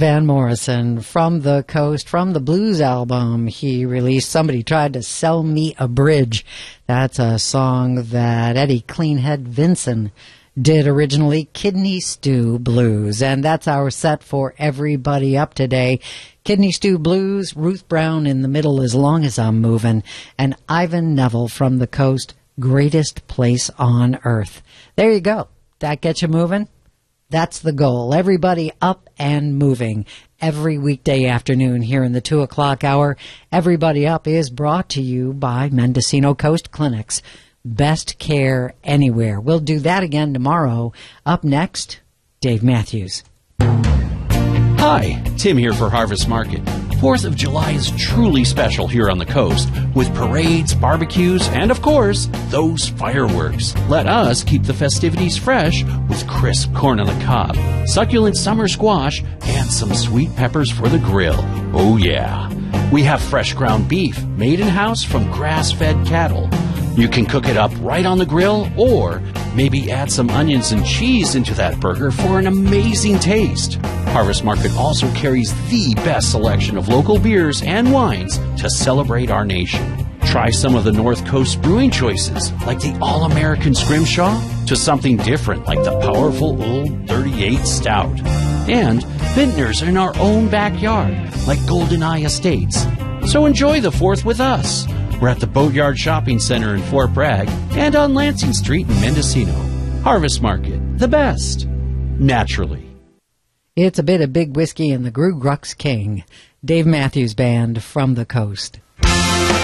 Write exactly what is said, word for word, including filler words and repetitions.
Van Morrison, From the Coast, from the Blues album he released, Somebody Tried to Sell Me a Bridge. That's a song that Eddie Cleanhead Vinson did originally, Kidney Stew Blues. And that's our set for Everybody Up today. Kidney Stew Blues, Ruth Brown in the middle, As Long as I'm Moving, and Ivan Neville, From the Coast, Greatest Place on Earth. There you go. That gets you moving? That's the goal. Everybody up and moving every weekday afternoon here in the two o'clock hour. Everybody Up is brought to you by Mendocino Coast Clinics. Best care anywhere. We'll do that again tomorrow. Up next, Dave Matthews. Hi, Tim here for Harvest Market. fourth of July is truly special here on the coast with parades, barbecues, and of course, those fireworks. Let us keep the festivities fresh with crisp corn on the cob, succulent summer squash, and some sweet peppers for the grill. Oh yeah. We have fresh ground beef made in-house from grass-fed cattle. You can cook it up right on the grill or maybe add some onions and cheese into that burger for an amazing taste. Harvest Market also carries the best selection of local beers and wines to celebrate our nation. Try some of the North Coast brewing choices, like the All-American Scrimshaw, to something different like the powerful Old thirty-eight Stout. And vintners in our own backyard, like GoldenEye Estates. So enjoy the fourth with us. We're at the Boatyard Shopping Center in Fort Bragg and on Lansing Street in Mendocino. Harvest Market, the best, naturally. It's a bit of Big Whiskey and the Gru Grux King. Dave Matthews Band, From the Coast.